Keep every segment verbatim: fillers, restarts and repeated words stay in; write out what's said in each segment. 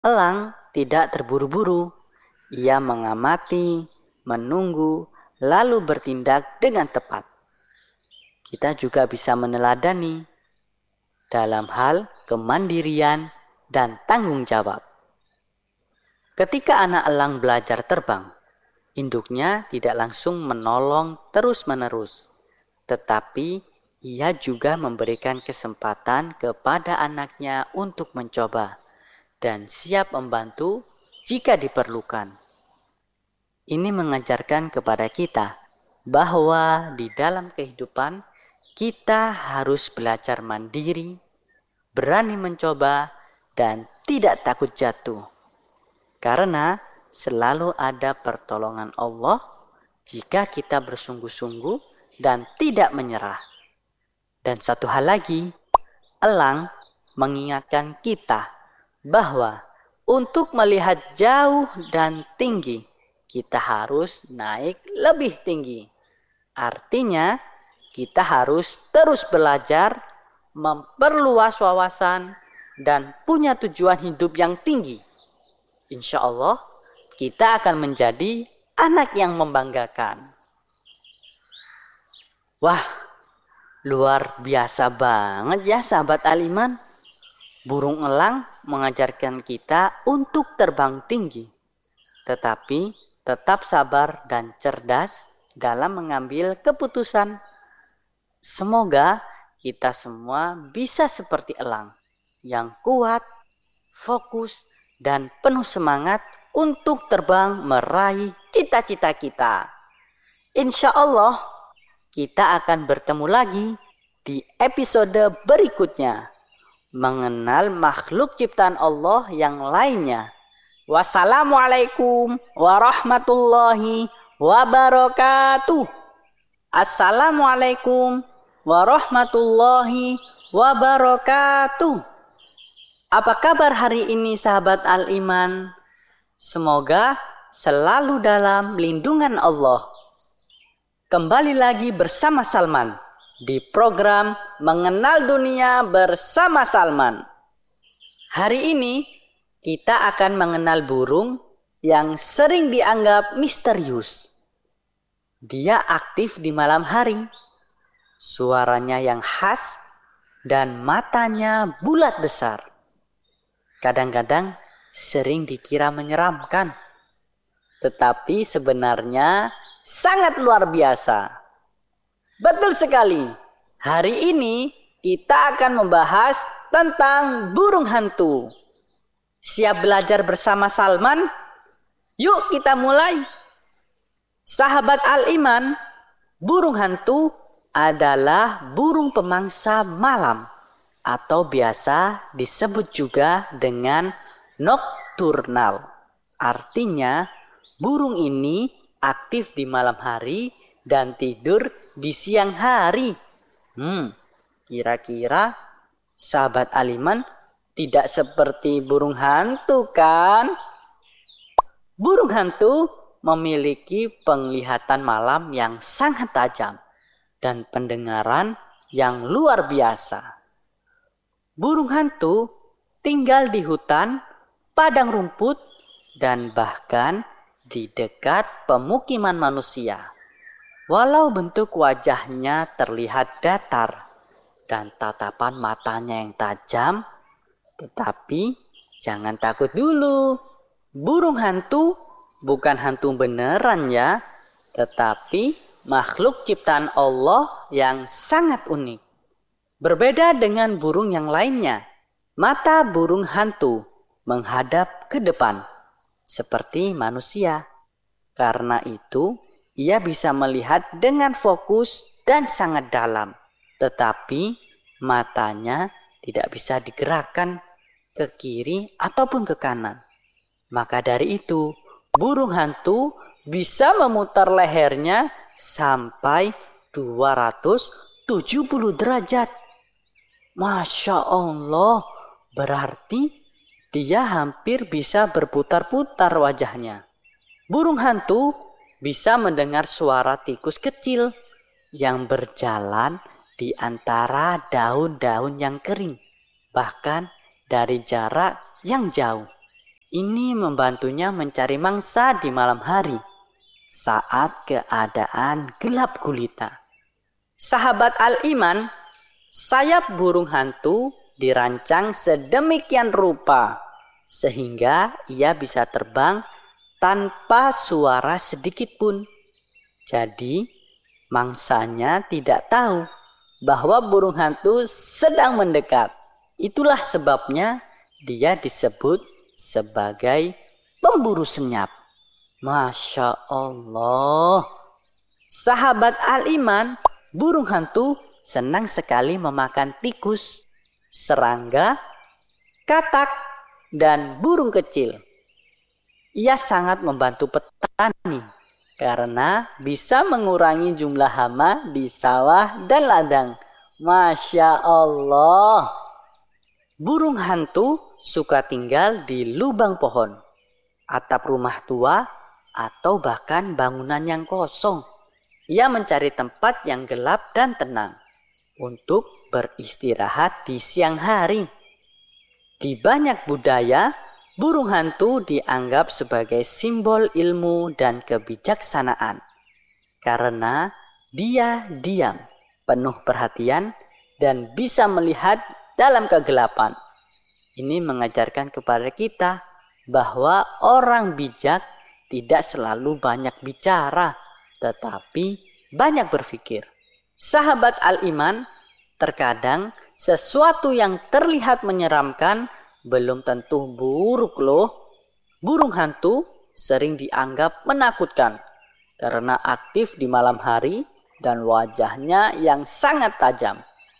Elang tidak terburu-buru. Ia mengamati, menunggu, lalu bertindak dengan tepat. Kita juga bisa meneladani dalam hal kemandirian dan tanggung jawab. Ketika anak elang belajar terbang, induknya tidak langsung menolong terus-menerus, tetapi ia juga memberikan kesempatan kepada anaknya untuk mencoba dan siap membantu jika diperlukan. Ini mengajarkan kepada kita bahwa di dalam kehidupan kita harus belajar mandiri, berani mencoba, dan tidak takut jatuh. Karena selalu ada pertolongan Allah jika kita bersungguh-sungguh dan tidak menyerah. Dan satu hal lagi, elang mengingatkan kita bahwa untuk melihat jauh dan tinggi, kita harus naik lebih tinggi. Artinya, kita harus terus belajar, memperluas wawasan, dan punya tujuan hidup yang tinggi. Insya Allah, kita akan menjadi anak yang membanggakan. Wah, luar biasa banget ya sahabat Aliman. Burung elang mengajarkan kita untuk terbang tinggi, tetapi tetap sabar dan cerdas dalam mengambil keputusan. Semoga kita semua bisa seperti elang yang kuat, fokus, dan penuh semangat untuk terbang meraih cita-cita kita. Insya Allah kita akan bertemu lagi di episode berikutnya, mengenal makhluk ciptaan Allah yang lainnya. Wassalamualaikum warahmatullahi wabarakatuh. Assalamualaikum warahmatullahi wabarakatuh. Apa kabar hari ini sahabat Al-Iman? Semoga selalu dalam lindungan Allah. Kembali lagi bersama Salman di program Mengenal Dunia bersama Salman. Hari ini kita akan mengenal burung yang sering dianggap misterius. Dia aktif di malam hari, suaranya yang khas dan matanya bulat besar. Kadang-kadang sering dikira menyeramkan, tetapi sebenarnya sangat luar biasa. Betul sekali. Hari ini kita akan membahas tentang burung hantu. Siap belajar bersama Salman? Yuk kita mulai. Sahabat Al-Iman, burung hantu adalah burung pemangsa malam atau biasa disebut juga dengan nokturnal. Artinya burung ini aktif di malam hari dan tidur di siang hari. Hmm, kira-kira sahabat Aliman tidak seperti burung hantu kan? Burung hantu memiliki penglihatan malam yang sangat tajam dan pendengaran yang luar biasa. Burung hantu tinggal di hutan, padang rumput, dan bahkan di dekat pemukiman manusia. Walau bentuk wajahnya terlihat datar dan tatapan matanya yang tajam, tetapi jangan takut dulu. Burung hantu bukan hantu beneran ya, tetapi makhluk ciptaan Allah yang sangat unik. Berbeda dengan burung yang lainnya, mata burung hantu menghadap ke depan seperti manusia. Karena itu, ia bisa melihat dengan fokus dan sangat dalam, tetapi matanya tidak bisa digerakkan ke kiri ataupun ke kanan. Maka dari itu, burung hantu bisa memutar lehernya sampai dua ratus tujuh puluh derajat. Masya Allah, berarti dia hampir bisa berputar-putar wajahnya. Burung hantu bisa mendengar suara tikus kecil yang berjalan di antara daun-daun yang kering, bahkan dari jarak yang jauh. Ini membantunya mencari mangsa di malam hari saat keadaan gelap gulita. Sahabat Al-Iman, sayap burung hantu dirancang sedemikian rupa sehingga ia bisa terbang tanpa suara sedikit pun. Jadi, mangsanya tidak tahu bahwa burung hantu sedang mendekat. Itulah sebabnya dia disebut sebagai pemburu senyap. Masya Allah. Sahabat Al-Iman, burung hantu senang sekali memakan tikus, serangga, katak, dan burung kecil. Ia sangat membantu petani karena bisa mengurangi jumlah hama di sawah dan ladang. Masya Allah. Burung hantu suka tinggal di lubang pohon, atap rumah tua, atau bahkan bangunan yang kosong. Ia mencari tempat yang gelap dan tenang untuk beristirahat di siang hari. Di banyak budaya, burung hantu dianggap sebagai simbol ilmu dan kebijaksanaan karena dia diam, penuh perhatian, dan bisa melihat dalam kegelapan. Ini mengajarkan kepada kita bahwa orang bijak tidak selalu banyak bicara, tetapi banyak berpikir. Sahabat Al-Iman, terkadang sesuatu yang terlihat menyeramkan belum tentu buruk loh. Burung hantu sering dianggap menakutkan karena aktif di malam hari dan wajahnya yang sangat tajam.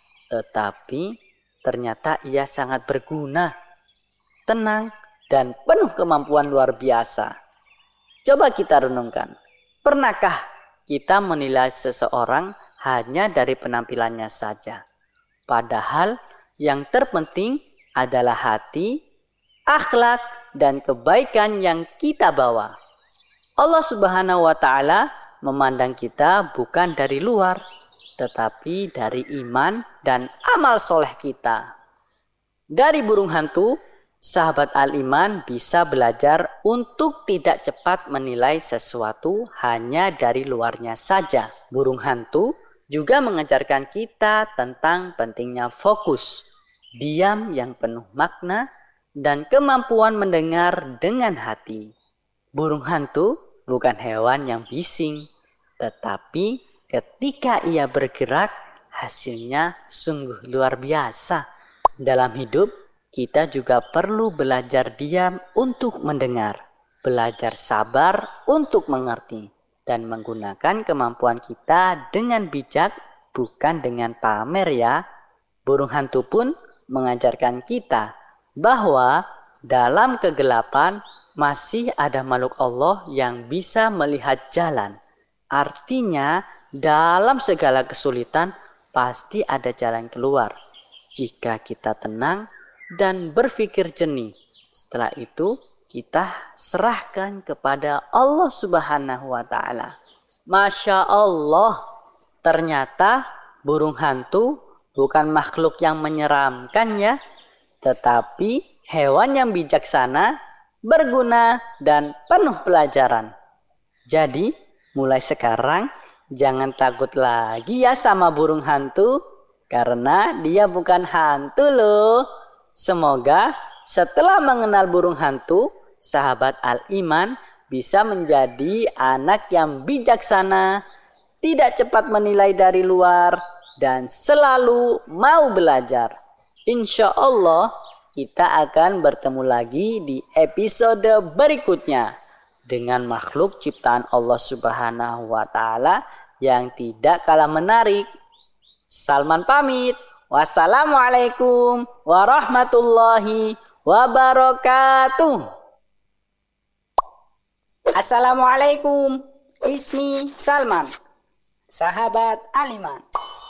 Tetapi ternyata ia sangat berguna, tenang, dan penuh kemampuan luar biasa. Coba kita renungkan, pernahkah kita menilai seseorang hanya dari penampilannya saja? Padahal yang terpenting adalah hati, akhlak, dan kebaikan yang kita bawa. Allah Subhanahu wa Ta'ala memandang kita bukan dari luar, tetapi dari iman dan amal soleh kita. Dari burung hantu, sahabat Al-Iman bisa belajar untuk tidak cepat menilai sesuatu hanya dari luarnya saja. Burung hantu juga mengajarkan kita tentang pentingnya fokus, diam yang penuh makna, dan kemampuan mendengar dengan hati. Burung hantu bukan hewan yang bising, tetapi ketika ia bergerak, hasilnya sungguh luar biasa. Dalam hidup, kita juga perlu belajar diam untuk mendengar, belajar sabar untuk mengerti, dan menggunakan kemampuan kita dengan bijak, bukan dengan pamer ya. Burung hantu pun mengajarkan kita bahwa dalam kegelapan masih ada makhluk Allah yang bisa melihat jalan. Artinya, dalam segala kesulitan pasti ada jalan keluar jika kita tenang dan berpikir jernih. Setelah itu kita serahkan kepada Allah Subhanahu wa Ta'ala. Masya Allah, ternyata burung hantu bukan makhluk yang menyeramkan ya, tetapi hewan yang bijaksana, berguna, dan penuh pelajaran. Jadi mulai sekarang jangan takut lagi ya sama burung hantu, karena dia bukan hantu loh. Semoga setelah mengenal burung hantu, sahabat Al-Iman bisa menjadi anak yang bijaksana, tidak cepat menilai dari luar, dan selalu mau belajar. Insya Allah kita akan bertemu lagi di episode berikutnya dengan makhluk ciptaan Allah Subhanahu wa Ta'ala yang tidak kalah menarik. Salman pamit. Wassalamualaikum warahmatullahi wabarakatuh. Assalamualaikum. Ismi Salman, sahabat Al-Iman.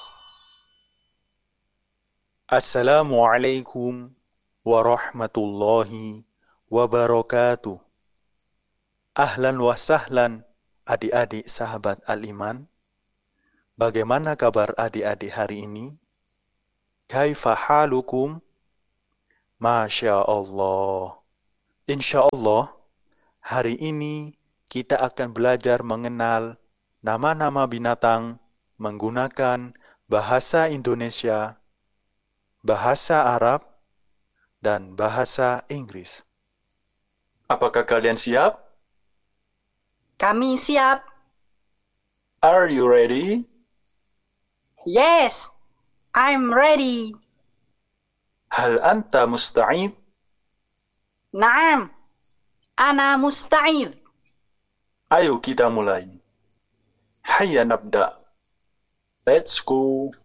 Assalamualaikum warahmatullahi wabarakatuh. Ahlan wa sahlan adik-adik sahabat Al-Iman. Bagaimana kabar adik-adik hari ini? Kaifa halukum? Masya Allah. Insya Allah, hari ini kita akan belajar mengenal nama-nama binatang menggunakan bahasa Indonesia, bahasa Arab, dan bahasa Inggris. Apakah kalian siap? Kami siap. Are you ready? Yes, I'm ready. هل أنت مستعد؟ Naam, ana musta'id. Ayo kita mulai. Hayya nabda. Let's go.